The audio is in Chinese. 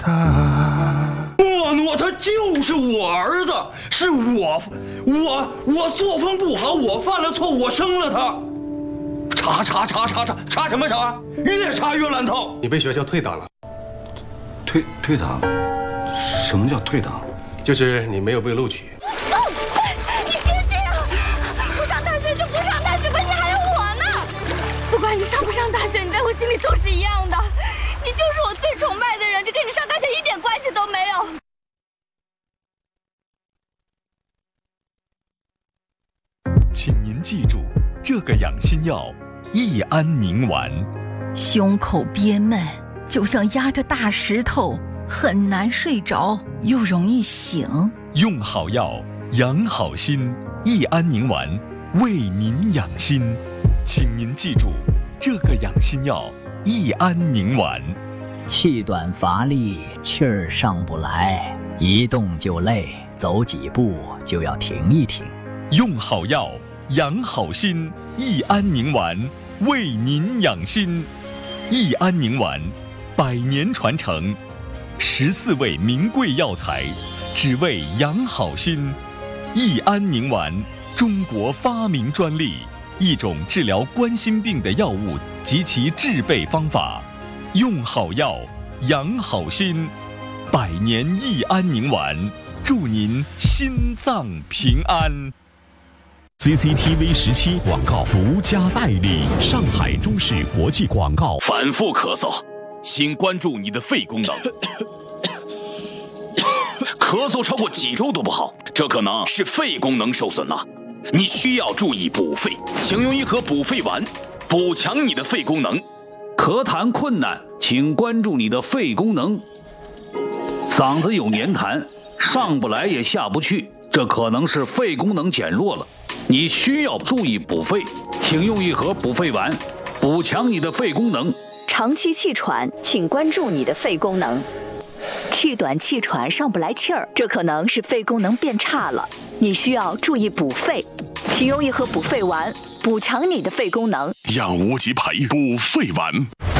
诺诺他就是我儿子，是我作风不好，我犯了错，我生了他。查什么查？越查越乱套。 你被学校退档了。 退档？什么叫退档？ 就是你没有被录取。 你别这样，不上大学就不上大学吧，你还有我呢。不管你上不上大学，你在我心里都是一样的。你就是我最崇拜的人，这跟你上大学一点关系都没有。 请您记住，这个养心药益安宁丸。 胸口憋闷，就像压着大石头，很难睡着，又容易醒。 用好药，养好心，益安宁丸为您养心。请您记住，这个养心药益安宁丸。 气短乏力，气儿上不来，一动就累，走几步就要停一停。 用好药，养好心，益安宁丸为您养心。益安宁丸100年传承，14味名贵药材，只为养好心。益安宁丸，中国发明专利，一种治疗冠心病的药物及其制备方法。用好药，养好心，100年益安宁丸，祝您心脏平安。 CCTV 17广告独家代理，上海中视国际广告。 反复咳嗽，请关注你的肺功能。咳嗽超过几周都不好，这可能是肺功能受损了。你需要注意补肺，请用一盒补肺丸，补强你的肺功能。 咳痰困难，请关注你的肺功能。嗓子有黏痰，上不来也下不去，这可能是肺功能减弱了。你需要注意补肺，请用一盒补肺丸，补强你的肺功能。 长期气喘，请关注你的肺功能。气短气喘上不来气儿，这可能是肺功能变差了，你需要注意补肺，请用一盒补肺丸，补强你的肺功能。 养无极培补肺丸。